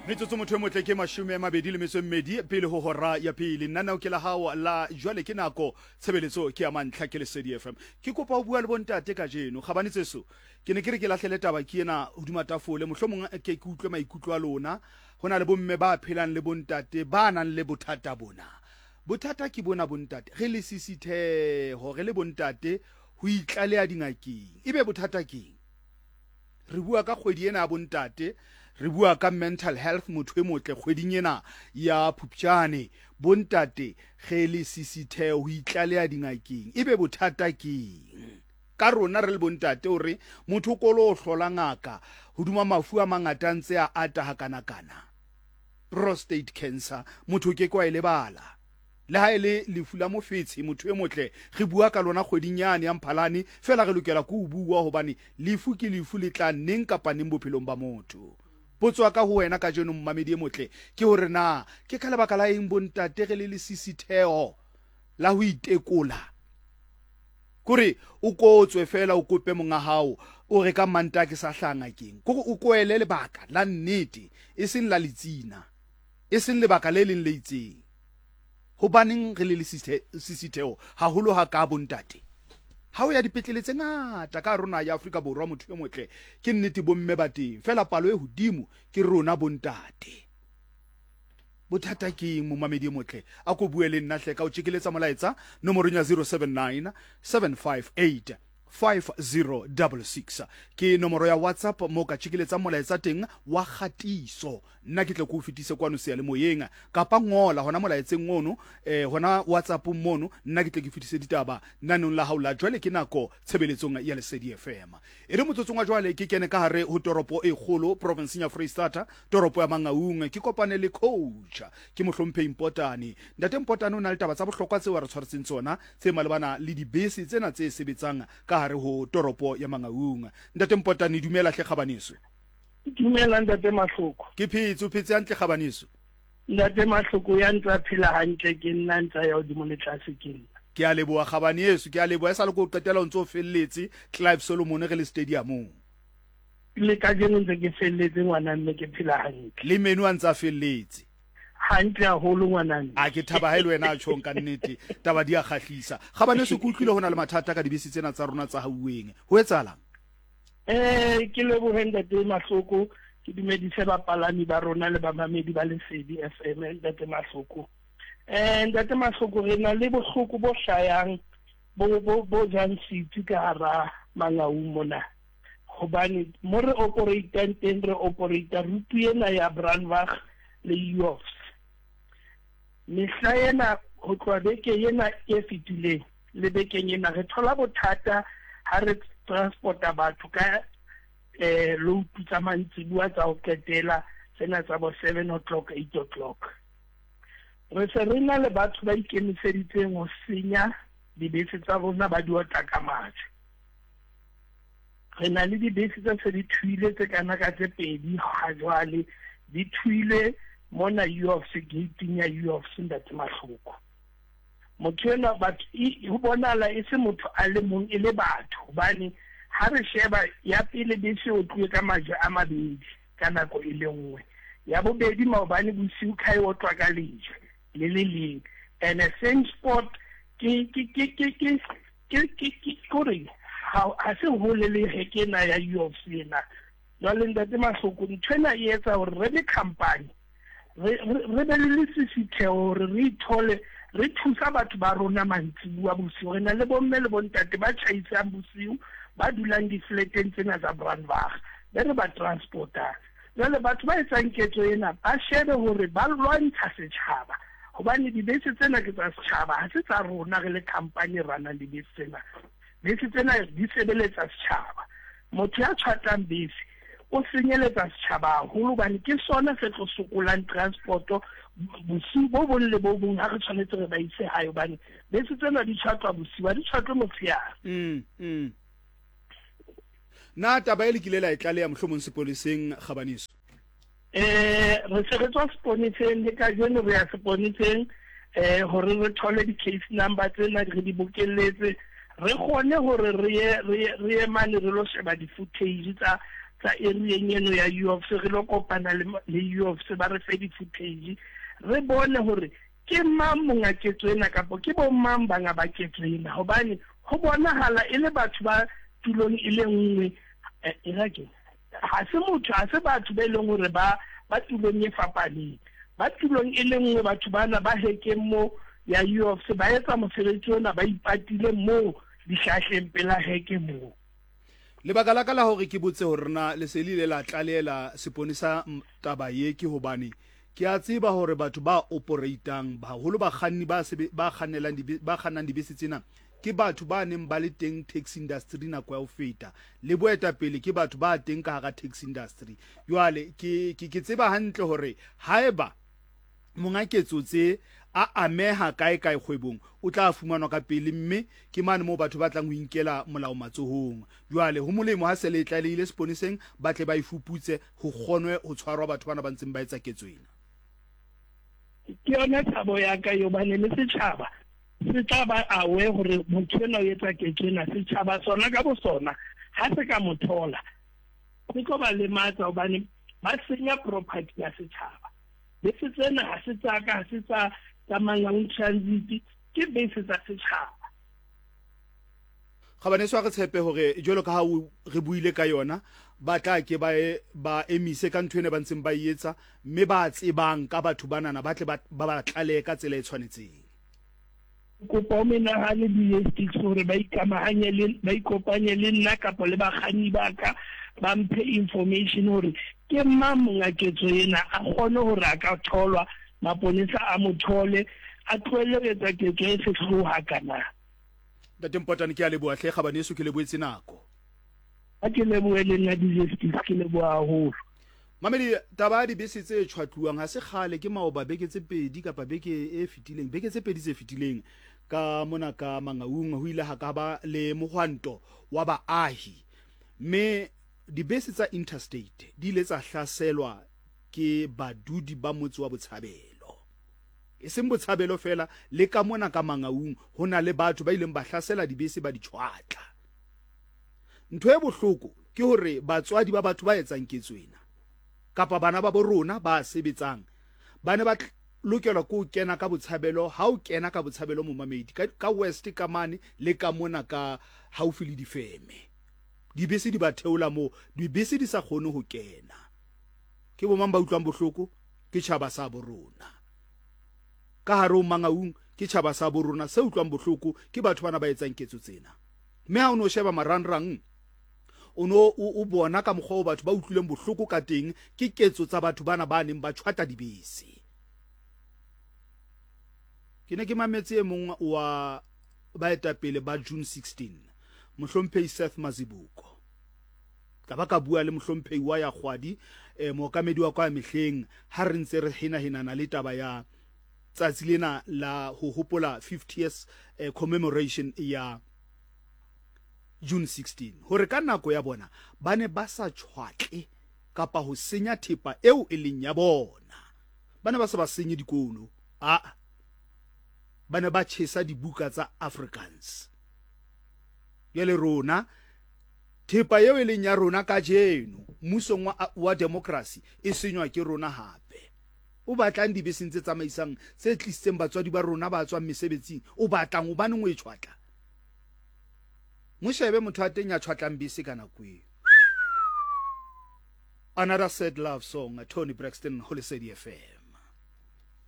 Metsotso motho motle ke mashume mabedi le metso mmedi pele ho hora ya pele nna ke la hao la jwale ke nako tshebeletso ke ya mantlha ke le Lesedi FM ke kopa ho bua le bontate ka jeno gabane tseso ke ne ke re ke lahlele taba ke ena hodima tafole mohlomong ke utlwe maikutlo a lona hona le bomme ba phelang le bontate ba nang le bothata bona bothata ke bona bontate re le sisithe ho re le bontate ho itlaleha dingakeng ebe bothata keng re bua ka kgwedi ena ya bontate re bua ka mental health motho e motle kgweding ena ya Phupjane bontate ge le sisithe ho itlaleha dingakeng ebe bothata keng ka rona re le bontate hore motho ko lo hlola ngaka hoduma mafu a mangata ntse a ata hakana prostate cancer motho ke kwa ile bala le ha ile lefu la mofetshe motho e motle re bua ka lona kgweding yane ya Mphalane fela re lokela go bua hobane lefu ke lefu le tla neng kapa neng bophelong ba motho potso ka ho wena ka jeno mmamedi e motle ke hore na ke ka lebaka la eng bontate re le sisitheo la ho itekola kore o kotswe fela o kope monga hao o re ka manta ke sa hlanga keng kore o koele lebaka la nnete e seng la letsina e seng lebaka le leng le itseng ho baneng re le sisitheo haholo ha ka bontate ha o ya dipetlele tse ngata ka rona ya Afrika Borwa motho e motle ke nnete bomme ba teng fela palo e hodimo ke rona bontate bothata ke momamedi e motle a ko buele nna hle ka o tshikeletsa molaetsa nomoro ya 079 758 5066 ke nomoro ya WhatsApp mo ka tshikeletsa molaetsa teng wa khatiso nna ke tle go fetise kwano se ya le moyeng kapa ngola hona molaetseng ngono hona WhatsApp mono nna ke tle ke fetise ditaba nanong la haula jwale ke nako tshebeletsong ya Lesedi FM ere motsotsong wa jwale ke kene ka hare ho toropo e kgolo province ya Freistata toropo ya Mangaung ke kopane le coach ke mohlomphe importane ntate importane o na le taba tsa bohlokwa tse wa re tshwaretseng tsona tse malebana le dibese tsena tse sebetsang ka hare ho toropo ya Mangaung ntate importane dumela hle kgabaneso dumela ntate Mahloko ke phetse hantle kgabaneso ntate Mahloko ya ntsa phela hantle ke nna ntsa ya hodimo le tlase ke nna ke a leboa kgabaneso ke a leboa sa le go qetela o ntso felletse Clive Solomon re le stadium le ka jeno ntse ke felletse ngwana mme ke phela hantle le menu a ntsa felletse hantle haholo ngwanane a ke thaba ha ile wena a tshong ka nnete taba di a kgahlisa kgabaneso ke utlwile hona le mathata ka dibese tsena tsa rona tsa hauweng ho etsahalang ke lebohe ntate Mahloko ke dumedise bapalami ba rona le bamamedi ba Lesedi FM ntate Mahloko ntate Mahloko re na le bohloko bo hlayang bo jang sitse ka hara Mangaung mona hobane mo re operator teng re operator rutu ena ya Brandbach le Uofs mehlayena ho tloa beke ena e fetileng le bekeng ena re thola bothata ha re transporta batho ka load tsa mantsibua tsa ho ketela tsena tsa bo 7 o'clock 8 o'clock re se re na le batho ba ikemiseditseng ho senya dibese tsa rona ba di otla ka mathe re na le dibese tsa se di thuile tse kana ka tse pedi ha jwale di thuile mona Uofs gating ya Uofs ntate Mahloko motho ena batho ho bonala e se motho a le mong e le batho bane ha re sheba ya pele bese o tlwe ka maje a mabedi ka nako e le nngwe ya bobedi maobane bosiu khai o tlwa ka leje le leng and a same spot ke kore ha se ho le hekena ya Uofs ena jwale ntate Mahloko ntwena e etsa hore re le company re be le sisitheo hore re ithole re thusa batho ba rona mantsibua bosiu re na le bomme le bontate ba tšhaisang bosiu ba dulang di-flateng tsena tsa Brandbach be re ba transporta jwale batho ba etsang ketso ena ba shebe hore ba lwantsha setjhaba hobane dibese tsena ke tsa setjhaba ha se tsa rona re le company rana dibese tsena bese tsena di sebeletsa setjhaba motho ya tshwatang bese o senyeletsa setjhaba haholo bane ke sona se tlo sokolang transporto bosiu bo bong le bo bong ha re tshwanetse re ba ise hae bane bese tsena di tshwatwa bosiu di tshwatwa motshehare na taba ile kile la itlaleha mohlomong sepoliseng kgabaneso re se re tswa sepoliseng le ka jeno re ya sepoliseng hore re thole di case number tsena re di bokelletse re gone hore re ye mane re lo sheba di footage tsa tsa erieng eno ya UOFS re lo kopana le UOFS ba re fe di-footage re bone hore ke mang monga ketso ena kapo ke bo mang banga ba ketso ena hobane ho bonahala e le batho ba tulong e le nngwe ha se batho ba ileng hore ba tulong e fapaneng ba tulong e le nngwe batho bana ba hekeng mo ya UOFS ba etsa mosebetsi ona ba ipatile mo dihlahleng pela heke mo lebaka la ka la hore ke botse hore na le se le la tlalela seponisa taba ye ke hobane ke a tseba hore batho ba operatang ba holo ba kganni ba kgannang dibese tsena ke batho ba neng ba le teng taxi industry nako ya ho feta le boeta pele ke batho ba teng ka hara taxi industry jwale ke tseba hantle hore haeba monga ketso tse a ameha kae kgwebong o tla fumanwa ka pele mme ke mane mo batho ba tlang ho inkela molao matsohong jwale ho molemo ha se le tlalehile seponiseng ba tle ba ifuputse ho kgonwe ho tshwarwa batho bana ba ntseng ba etsa ketso ena ke yona thabo ya ka yo bane le setjhaba se tla ba awe hore motho ena o etsa ketso ena setjhaba sona ka bo sona ha se ka mothola se tlo ba le matla hobane ba senya property ya setjhaba bese tsena ha se tsaka ha se tsa Mangaung Transit ke bese tsa setjhaba Kgabaneso re tshepe hore jolo ka ha re buile ka yona ba tla ke ba emise ka ntwene ba ntseng ba etsa mme ba tsebang ka batho banana ba tle ba tlale ka tsela e tshwanetseng kopa mena ha le di hore ba ikamahanye le ba ikopanye le nna kapo le bakganni ba ka ba mphe information hore ke mang monga ketso ena a kgone hore a ka tholwa maponesa a mothole a tlohelle ho etsa ketso e sehloho hakana Ntate Mpotane ke a leboha hle Kgabaneso ke leboetse nako a ke lebohe le nna di-justice ke leboha haholo Mamedi taba di bese tse tshwatluwang ha se khale ke maoba beke tse pedi kapa beke e fetileng beke tse pedi tse fetileng ka mona ka Mangaung ho ile ha ka ba le mohwanto wa baahi me dibese tsa interstate di ile tsa hlaselwa ke badudi ba motse wa Botshabelo e seng Botshabelo fela le ka mona ka Mangaung hona le batho ba ileng ba hlasela dibese ba di tshwatla ntwe e bohloko ke hore batswadi ba batho ba etsang ketswena kapa bana ba borona ba sebetsang bane ba lokelwa go kena ka Botshabelo ha o kena ka Botshabelo mo mamedi ka west ka mane le ka mona ka haufi le difeme dibese di ba theola mo dibese di sa kgone ho kena ke bo mang ba utlwang bohloko ke tshaba sa borona ka haro Mangaung ke tshaba sa borona se utlwang bohloko ke batho bana ba etsang ketso tsena mme ha o no sheba marangrang o bona ka mokgwa o batho ba utlwileng bohloko ka teng ke ketso tsa batho bana ba neng ba tshwata dibese ke ne ke mametse mong wa baetapele ba June 16 mohlomphehi Seth Mazibuko ka ba ka bua le mohlomphehi wa ya Kgwadi mookamedi wa kwa mehleng ha re ntse re hina le taba ya tsatsi lena la ho hopola 50 years commemoration ya June 16 hore ka nako ya bona bane ba sa tshwatle kapa ho senya thepa eo e leng ya bona bane ba se ba senye dikono bane ba tshesa dibuka tsa Africans yele rona thepa eo e leng ya rona ka jeno musong wa democracy e senywa ke rona hape o batlang dibeseng tse tsamaisang tse tlisitseng batswadi ba rona ba tswang mesebetsing o batlang o bane ngwe tshwatla moshebe motho a teng ya tshwatlang bese ka nako e Another Sad Love Song, Tony Braxton, Holy City FM.